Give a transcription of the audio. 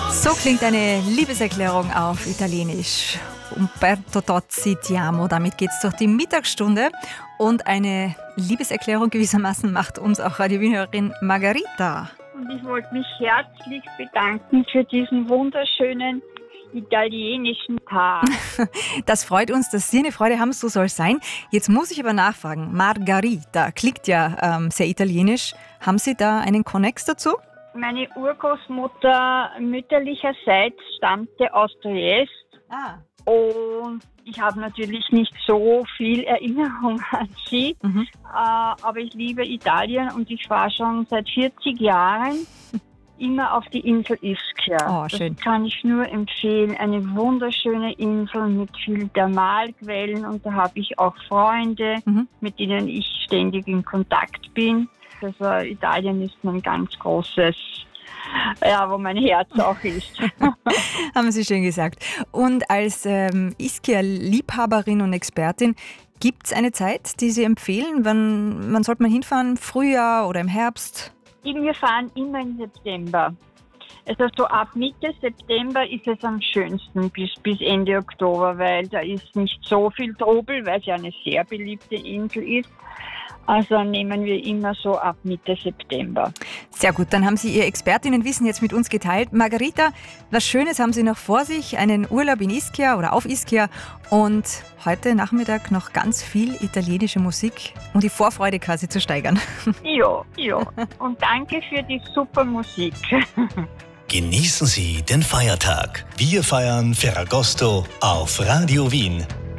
So klingt eine Liebeserklärung auf Italienisch. Umberto Tozzi ti amo. Damit geht's durch die Mittagsstunde. Und eine Liebeserklärung gewissermaßen macht uns auch Radio-Wienerin Margarita. Und ich wollte mich herzlich bedanken für diesen wunderschönen italienischen Tag. Das freut uns, dass Sie eine Freude haben, so soll es sein. Jetzt muss ich aber nachfragen, Margarita klingt ja sehr italienisch. Haben Sie da einen Konnex dazu? Meine Urgroßmutter mütterlicherseits stammte aus Triest. Und ich habe natürlich nicht so viel Erinnerung an sie, aber ich liebe Italien und ich war schon seit 40 Jahren immer auf die Insel Ischia. Oh, schön. Das kann ich nur empfehlen. Eine wunderschöne Insel mit vielen Thermalquellen und da habe ich auch Freunde, mit denen ich ständig in Kontakt bin. Also Italien ist ein ganz großes, wo mein Herz auch ist. Haben Sie schön gesagt. Und als Ischia-Liebhaberin und Expertin, gibt es eine Zeit, die Sie empfehlen? Wann sollte man hinfahren? Im Frühjahr oder im Herbst? Wir fahren immer im September. Also so ab Mitte September ist es am schönsten bis Ende Oktober, weil da ist nicht so viel Trubel, weil es ja eine sehr beliebte Insel ist. Also nehmen wir immer so ab Mitte September. Sehr gut, dann haben Sie Ihr Expertinnenwissen jetzt mit uns geteilt. Margarita, was Schönes haben Sie noch vor sich, einen Urlaub in Ischia oder auf Ischia und heute Nachmittag noch ganz viel italienische Musik, um die Vorfreude quasi zu steigern. Ja. Und danke für die super Musik. Genießen Sie den Feiertag. Wir feiern Ferragosto auf Radio Wien.